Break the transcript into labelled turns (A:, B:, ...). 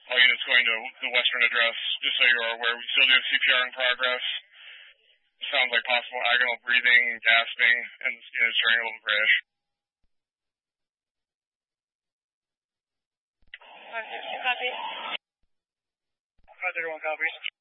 A: all units going to the western address, just so you are aware, we still do have CPR in progress. Sounds like possible agonal breathing, gasping, and the skin is turning a little grayish.
B: 501 copy. 501 copies.